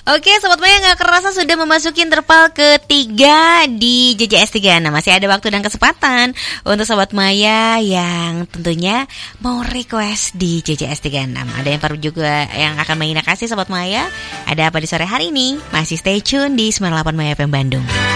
Oke, Sobat Maya, gak kerasa sudah memasuki interval ketiga di JJS 36. Masih ada waktu dan kesempatan untuk Sobat Maya yang tentunya mau request di JJS 36. Ada yang baru juga yang akan Mayina kasih Sobat Maya. Ada apa di sore hari ini? Masih stay tune di 98 Maya FM Bandung.